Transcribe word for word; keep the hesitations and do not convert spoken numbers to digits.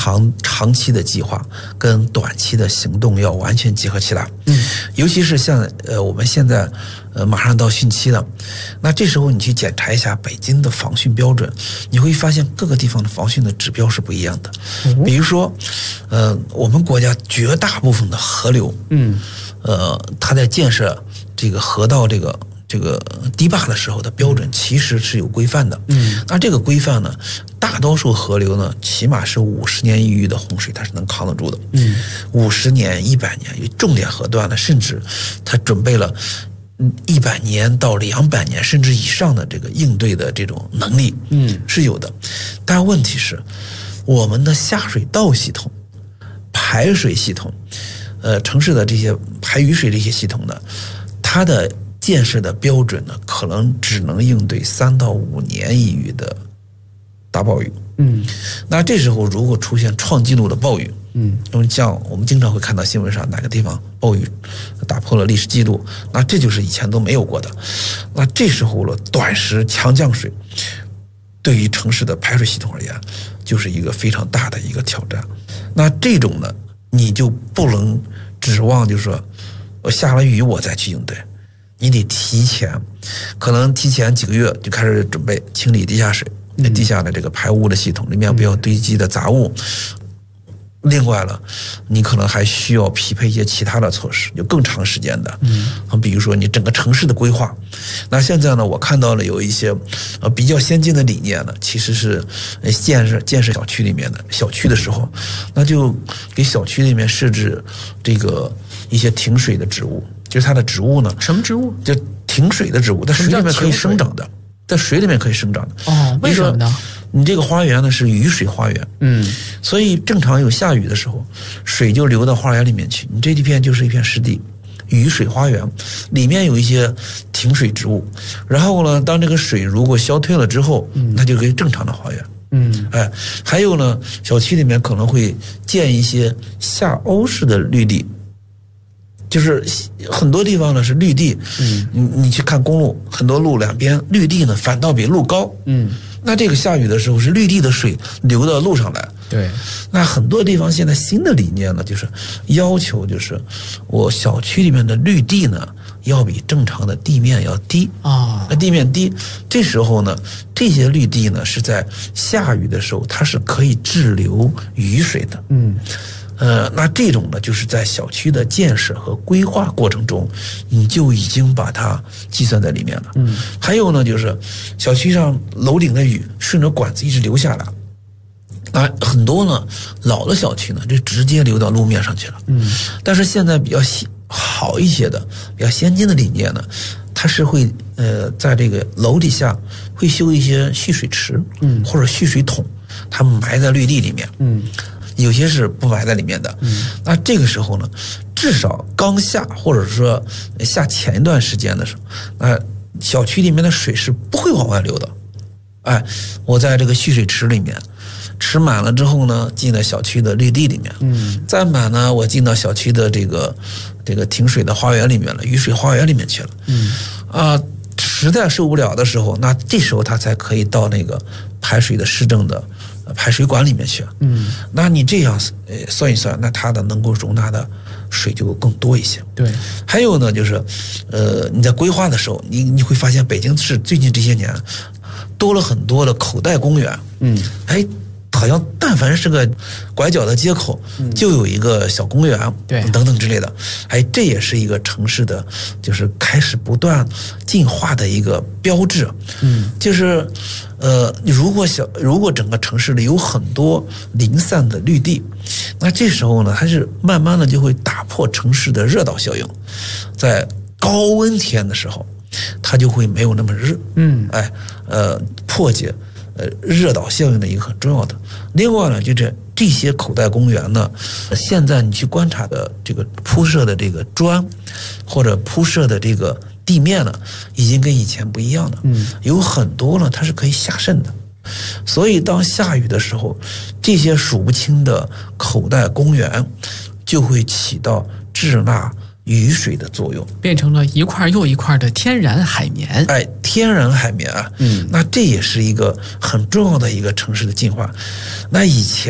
长长期的计划跟短期的行动要完全结合起来。 嗯， 尤其是像呃我们现在呃马上到汛期了，那这时候你去检查一下北京的防汛标准，你会发现各个地方的防汛的指标是不一样的。 嗯、 比如说，呃，我们国家绝大部分的河流， 嗯， 呃，它在建设这个河道这个。这个堤坝的时候的标准其实是有规范的， 嗯， 那这个规范呢，大多数河流呢，起码是五十年一遇的洪水，它是能扛得住的， 嗯， 五十年、一百年，有重点河段呢，甚至它准备了一百年到两百年甚至以上的这个应对的这种能力， 嗯， 是有的。但问题是，我们的下水道系统、排水系统，呃，城市的这些排雨水这些系统呢，它的建设的标准呢，可能只能应对三到五年一遇的大暴雨。 嗯， 那这时候如果出现创纪录的暴雨， 嗯， 因为像我们经常会看到新闻上哪个地方暴雨打破了历史记录，那这就是以前都没有过的。那这时候了，短时强降水对于城市的排水系统而言，就是一个非常大的一个挑战。那这种呢，你就不能指望就是说我下了雨我再去应对。你得提前，可能提前几个月就开始准备清理地下水、嗯、地下的这个排污的系统，里面不要堆积的杂物。嗯、另外了，你可能还需要匹配一些其他的措施，有更长时间的。嗯，比如说你整个城市的规划。那现在呢，我看到了有一些呃比较先进的理念呢，其实是建设建设小区里面的小区的时候，那就给小区里面设置这个一些停水的植物。就是它的植物呢， 什么植物？ 就停水的植物，在水里面可以生长的，在水里面可以生长的。 哦，为什么呢？ 你这个花园呢是雨水花园， 嗯， 所以正常有下雨的时候，水就流到花园里面去。你这一片就是一片湿地，雨水花园里面有一些停水植物，然后呢，当这个水如果消退了之后，嗯，它就可以正常的花园。 嗯， 哎，还有呢，小区里面可能会建一些下凹式的绿地。就是很多地方呢是绿地，嗯，你你去看公路，很多路两边绿地呢反倒比路高， 嗯， 那这个下雨的时候是绿地的水流到路上来， 对， 那很多地方现在新的理念呢，就是要求就是我小区里面的绿地呢要比正常的地面要低啊， 那地面低，这时候呢，这些绿地呢是在下雨的时候它是可以滞留雨水的， 嗯。 呃，那这种呢，就是在小区的建设和规划过程中，你就已经把它计算在里面了。嗯，还有呢，就是小区上楼顶的雨顺着管子一直流下来，啊，很多呢老的小区呢就直接流到路面上去了。嗯，但是现在比较好一些的、比较先进的理念呢，它是会呃在这个楼底下会修一些蓄水池，嗯，或者蓄水桶，它埋在绿地里面。嗯。有些是不埋在里面的，嗯，那这个时候呢，至少刚下或者说下前一段时间的时候，那小区里面的水是不会往外流的，哎，我在这个蓄水池里面，池满了之后呢，进到小区的绿地里面，嗯，再满呢，我进到小区的这个这个停水的花园里面了，雨水花园里面去了，嗯，啊，实在受不了的时候，那这时候它才可以到那个排水的市政的排水管里面去，嗯，那你这样呃算一算，那它的能够容纳的水就更多一些。 对， 还有呢，就是呃你在规划的时候，你你会发现北京市最近这些年多了很多的口袋公园，嗯，哎。好像但凡是个拐角的街口，就有一个小公园， 对， 等等之类的。哎，这也是一个城市的，就是开始不断进化的一个标志。嗯，就是呃，如果小如果整个城市里有很多零散的绿地，那这时候呢，它是慢慢的就会打破城市的热岛效应，在高温天的时候，它就会没有那么热。嗯，哎，呃，破解。呃，热岛效应的一个很重要的。另外呢，就是这些口袋公园呢，现在你去观察的这个铺设的这个砖，或者铺设的这个地面呢，已经跟以前不一样了。嗯，有很多呢，它是可以下渗的。所以当下雨的时候，这些数不清的口袋公园就会起到滞纳雨水的作用， 变成了一块又一块的天然海绵。 哎，天然海绵啊，嗯，那这也是一个很重要的一个城市的进化。那以前